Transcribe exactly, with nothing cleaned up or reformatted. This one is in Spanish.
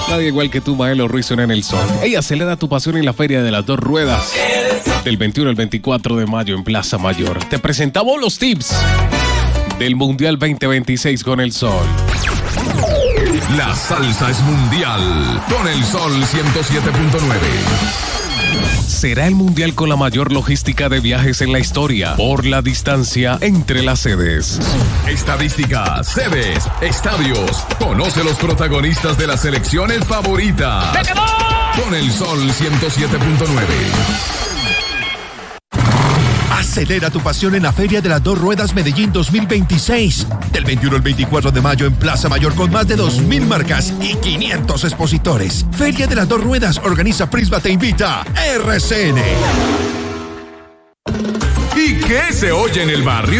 Nadie igual que tú, Maelo Ruiz, suena en el sol. Ella acelera tu pasión en la Feria de las Dos Ruedas. Del veintiuno al veinticuatro de mayo en Plaza Mayor. Te presentamos los tips del Mundial veinte veintiséis con el sol. La salsa es mundial con el Sol ciento siete punto nueve. Será el mundial con la mayor logística de viajes en la historia por la distancia entre las sedes. Estadísticas, sedes, estadios. Conoce los protagonistas de las selecciones favoritas. Con el Sol ciento siete punto nueve. Acelera tu pasión en la Feria de las Dos Ruedas Medellín dos mil veintiséis. Del veintiuno al veinticuatro de mayo en Plaza Mayor con más de dos mil marcas y quinientos expositores. Feria de las Dos Ruedas organiza Prisma Te Invita. R C N. ¿Y qué se oye en el barrio?